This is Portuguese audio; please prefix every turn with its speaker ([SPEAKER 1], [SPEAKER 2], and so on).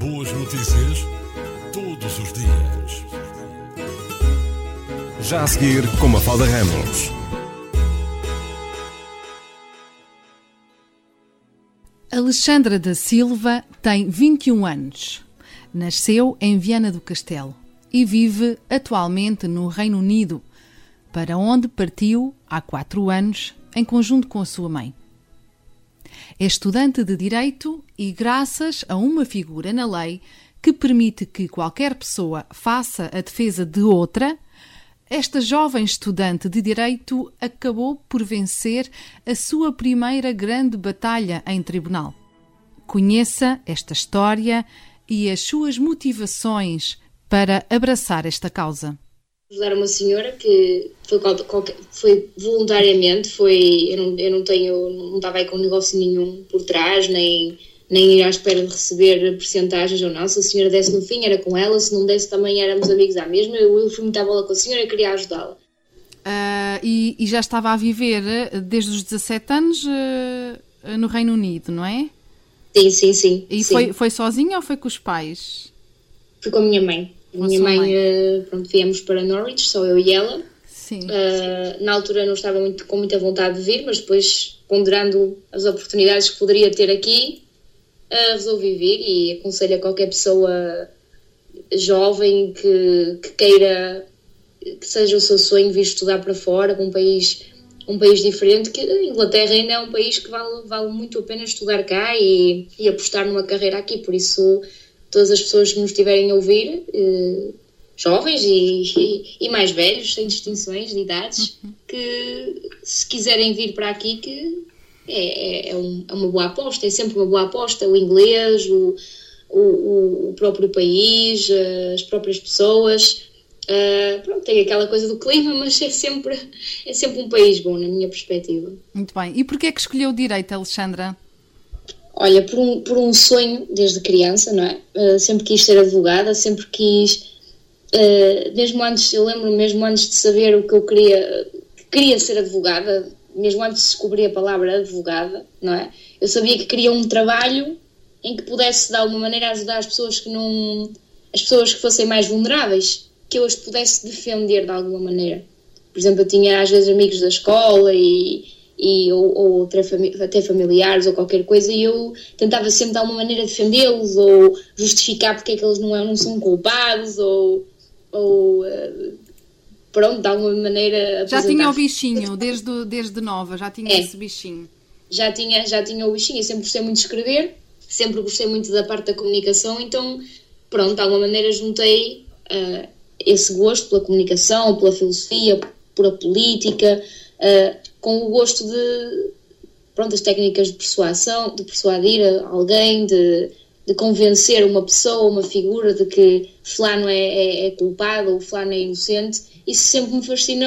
[SPEAKER 1] Boas notícias todos os dias. Já a seguir com Mafalda Ramos.
[SPEAKER 2] Alexandra da Silva tem 21 anos. Nasceu em Viana do Castelo e vive atualmente no Reino Unido, para onde partiu há 4 anos em conjunto com a sua mãe. É estudante de Direito e, graças a uma figura na lei que permite que qualquer pessoa faça a defesa de outra, esta jovem estudante de Direito acabou por vencer a sua primeira grande batalha em tribunal. Conheça esta história e as suas motivações para abraçar esta causa.
[SPEAKER 3] Ajudar uma senhora que foi voluntariamente, eu não estava aí com negócio nenhum por trás, nem ir à espera de receber percentagens ou não. Se a senhora desse no fim, era com ela; se não desse, também éramos amigos à mesma. Eu fui muito à bola com a senhora e queria ajudá-la.
[SPEAKER 2] E já estava a viver desde os 17 anos no Reino Unido, não é?
[SPEAKER 3] Sim.
[SPEAKER 2] E
[SPEAKER 3] sim.
[SPEAKER 2] Foi sozinha ou foi com os pais?
[SPEAKER 3] Fui com a minha mãe. A minha mãe, viemos para Norwich, só eu e ela.
[SPEAKER 2] Sim.
[SPEAKER 3] Na altura não estava com muita vontade de vir, mas depois, ponderando as oportunidades que poderia ter aqui, resolvi vir, e aconselho a qualquer pessoa jovem que queira, que seja o seu sonho vir estudar para fora, para um país diferente, que a Inglaterra ainda é um país que vale muito a pena estudar cá e apostar numa carreira aqui. Por isso, todas as pessoas que nos estiverem a ouvir, jovens e mais velhos, sem distinções de idades, que se quiserem vir para aqui, que é uma boa aposta, é sempre uma boa aposta. O inglês, o próprio país, as próprias pessoas. Tem aquela coisa do clima, mas é sempre um país bom, na minha perspectiva.
[SPEAKER 2] Muito bem. E porquê é que escolheu o Direito, Alexandra?
[SPEAKER 3] Olha, por um sonho desde criança, não é? Sempre quis ser advogada, sempre quis, eu lembro mesmo antes de saber o que eu queria ser advogada, mesmo antes de descobrir a palavra advogada, não é? Eu sabia que queria um trabalho em que pudesse, de alguma maneira, ajudar as pessoas que fossem mais vulneráveis, que eu as pudesse defender de alguma maneira. Por exemplo, eu tinha às vezes amigos da escola ou até familiares ou qualquer coisa, e eu tentava sempre de alguma maneira defendê-los ou justificar porque é que eles não são culpados ou de alguma maneira
[SPEAKER 2] já tinha o bichinho desde nova, já tinha esse bichinho.
[SPEAKER 3] Já tinha o bichinho. Eu sempre gostei muito de escrever, sempre gostei muito da parte da comunicação, então de alguma maneira juntei esse gosto pela comunicação, pela filosofia, pela política, com o gosto das técnicas de persuasão, de persuadir alguém, de convencer uma pessoa, uma figura, de que fulano é culpado ou fulano é inocente. Isso sempre me fascinou.